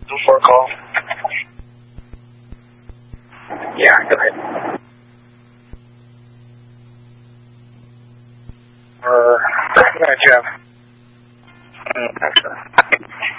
For a call. Yeah, go ahead. Go ahead, Jeff. Excellent.